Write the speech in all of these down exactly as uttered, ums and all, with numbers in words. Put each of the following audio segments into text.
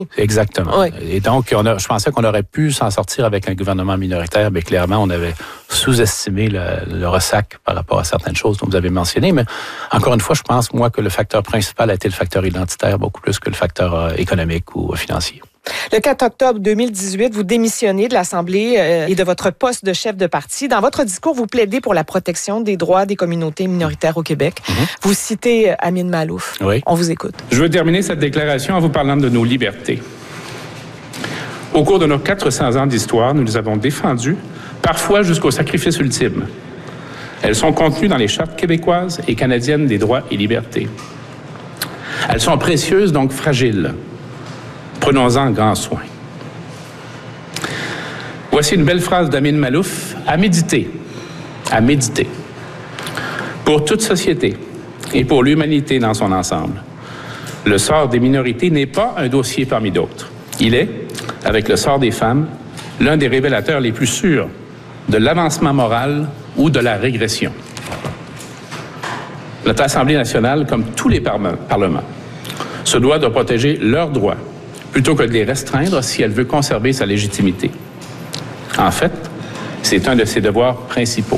Exactement. Oui. Et donc, on a, je pensais qu'on aurait pu s'en sortir avec un gouvernement minoritaire, mais clairement, on avait sous-estimé le, le ressac par rapport à certaines choses dont vous avez mentionné. Mais encore une fois, je pense, moi, que le facteur principal a été le facteur identitaire, beaucoup plus que le facteur euh, économique ou euh, financier. Le quatre octobre deux mille dix-huit, vous démissionnez de l'Assemblée euh, et de votre poste de chef de parti. Dans votre discours, vous plaidez pour la protection des droits des communautés minoritaires au Québec. Mm-hmm. Vous citez Amin Maalouf. Oui. On vous écoute. Je veux terminer cette déclaration en vous parlant de nos libertés. Au cours de nos quatre cents ans d'histoire, nous les avons défendues, parfois jusqu'au sacrifice ultime. Elles sont contenues dans les chartes québécoises et canadiennes des droits et libertés. Elles sont précieuses, donc fragiles. Prenons-en grand soin. Voici une belle phrase d'Amin Maalouf, à méditer, à méditer. Pour toute société et pour l'humanité dans son ensemble, le sort des minorités n'est pas un dossier parmi d'autres. Il est, avec le sort des femmes, l'un des révélateurs les plus sûrs de l'avancement moral ou de la régression. Notre Assemblée nationale, comme tous les parlements, se doit de protéger leurs droits plutôt que de les restreindre si elle veut conserver sa légitimité. En fait, c'est un de ses devoirs principaux.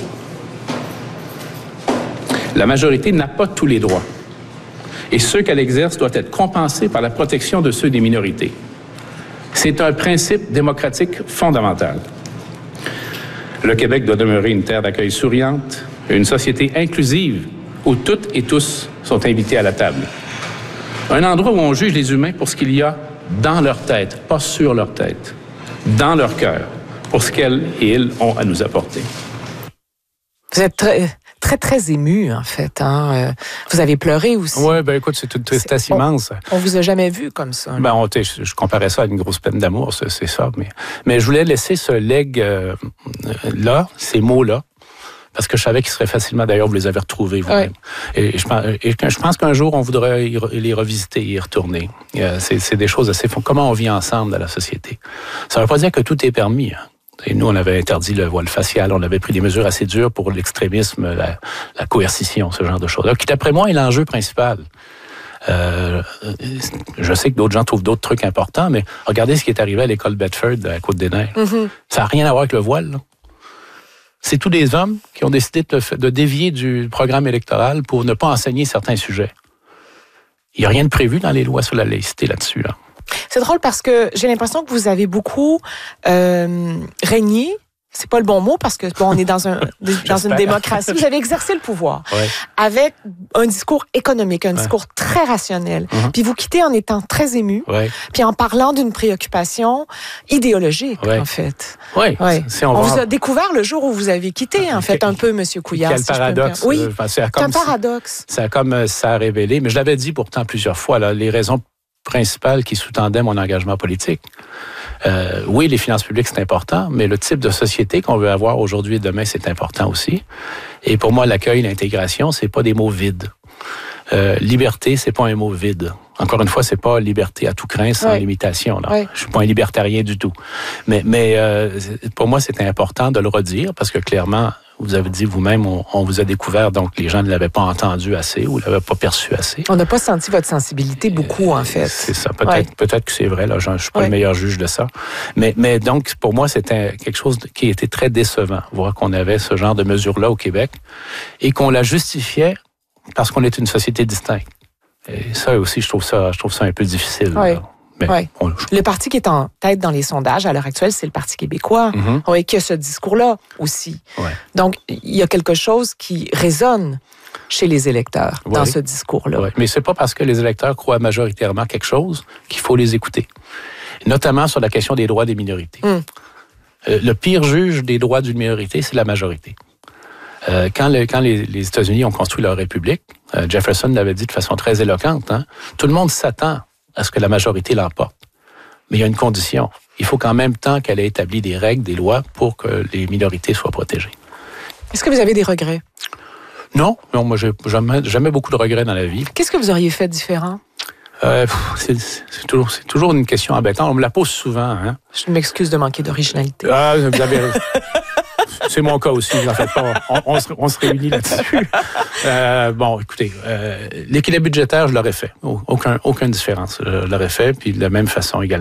La majorité n'a pas tous les droits, et ceux qu'elle exerce doivent être compensés par la protection de ceux des minorités. C'est un principe démocratique fondamental. Le Québec doit demeurer une terre d'accueil souriante, une société inclusive où toutes et tous sont invités à la table. Un endroit où on juge les humains pour ce qu'il y a dans leur tête, pas sur leur tête, dans leur cœur, pour ce qu'elles et ils ont à nous apporter. Vous êtes très, très, très ému, en fait. Hein? Vous avez pleuré aussi. Oui, ben écoute, c'est une tristesse c'est, immense. On, on vous a jamais vu comme ça. Ben, on, je, je comparais ça à une grosse peine d'amour, c'est, c'est ça. Mais, mais je voulais laisser ce leg euh, là, ces mots-là, parce que je savais qu'ils seraient facilement, d'ailleurs, vous les avez retrouvés vous-même. Ouais. Et, je, et je pense qu'un jour, on voudrait y, les revisiter et y retourner. C'est, c'est des choses assez... Comment on vit ensemble dans la société. Ça ne veut pas dire que tout est permis. Hein. Et nous, on avait interdit le voile facial, on avait pris des mesures assez dures pour l'extrémisme, la, la coercition, ce genre de choses. Qui, d'après moi, est l'enjeu principal. Euh, je sais que d'autres gens trouvent d'autres trucs importants, mais regardez ce qui est arrivé à l'école Bedford à Côte-des-Neiges. Mm-hmm. Ça n'a rien à voir avec le voile, là. C'est tous des hommes qui ont décidé de, de dévier du programme électoral pour ne pas enseigner certains sujets. Il n'y a rien de prévu dans les lois sur la laïcité là-dessus. Là. C'est drôle parce que j'ai l'impression que vous avez beaucoup euh, régné. C'est pas le bon mot parce que bon, on est dans un dans une démocratie. Vous avez exercé le pouvoir ouais. avec un discours économique, un ouais. discours très rationnel. Mm-hmm. Puis vous quittez en étant très ému, ouais. puis en parlant d'une préoccupation idéologique ouais. en fait. Oui. Ouais. Si on, on va... vous a découvert le jour où vous avez quitté en fait quel, un peu Monsieur Couillard. Quel si paradoxe. Je peux me... Oui. Enfin, c'est, c'est un paradoxe. Ça a comme ça a révélé, mais je l'avais dit pourtant plusieurs fois là, les raisons principales qui sous-tendaient mon engagement politique. Euh, oui, les finances publiques, c'est important, mais le type de société qu'on veut avoir aujourd'hui et demain, c'est important aussi. Et pour moi, l'accueil, l'intégration, c'est pas des mots vides. Euh, liberté, c'est pas un mot vide. Encore une fois, c'est pas liberté à tout crin, sans oui. limitation. Là. Oui. Je suis pas un libertarien du tout. Mais, mais euh, pour moi, c'était important de le redire parce que clairement, vous avez dit vous-même, on, on vous a découvert, donc les gens ne l'avaient pas entendu assez ou ne l'avaient pas perçu assez. On n'a pas senti votre sensibilité beaucoup, en fait. C'est ça. Peut-être, ouais. peut-être que c'est vrai. Là, je ne suis pas ouais. le meilleur juge de ça. Mais, mais donc, pour moi, c'était quelque chose qui était très décevant, voir qu'on avait ce genre de mesures-là au Québec et qu'on la justifiait parce qu'on est une société distincte. Et ça aussi, je trouve ça, je trouve ça un peu difficile. Oui. Là. Mais ouais. on... Le parti qui est en tête dans les sondages à l'heure actuelle, c'est le Parti québécois. Mm-hmm. Oui, qui a ce discours-là aussi. Ouais. Donc, il y a quelque chose qui résonne chez les électeurs ouais. dans ce discours-là. Ouais. Mais c'est pas parce que les électeurs croient majoritairement quelque chose qu'il faut les écouter. Notamment sur la question des droits des minorités. Mm. Euh, le pire juge des droits d'une minorité, c'est la majorité. Euh, quand le, quand les, les États-Unis ont construit leur république, euh, Jefferson l'avait dit de façon très éloquente, hein, tout le monde s'attend à ce que la majorité l'emporte. Mais il y a une condition. Il faut qu'en même temps qu'elle ait établi des règles, des lois pour que les minorités soient protégées. Est-ce que vous avez des regrets? Non, non, moi j'ai jamais, jamais beaucoup de regrets dans la vie. Qu'est-ce que vous auriez fait différent? Euh, c'est, c'est, toujours, c'est toujours une question embêtante. On me la pose souvent. Hein. Je m'excuse de manquer d'originalité. Ah, vous avez c'est mon cas aussi, vous en faites pas. On, on, se, on se réunit là-dessus. Euh, bon, écoutez, euh, l'équilibre budgétaire, je l'aurais fait. Aucun, aucune différence. Je l'aurais fait, puis de la même façon également.